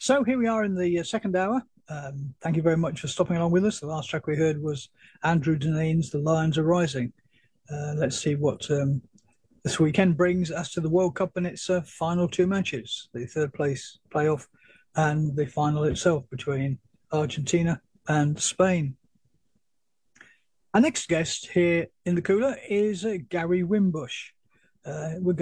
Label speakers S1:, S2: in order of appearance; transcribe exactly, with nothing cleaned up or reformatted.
S1: So here we are in the uh, second hour. Um, thank you very much for stopping along with us. The last track we heard was Andrew Dineen's The Lions Are Rising. Uh, let's see what um, this weekend brings as to the World Cup and its uh, final two matches, the third place playoff and the final itself between Argentina and Spain. Our next guest here in the cooler is uh, Gary Wimbush. Uh, we're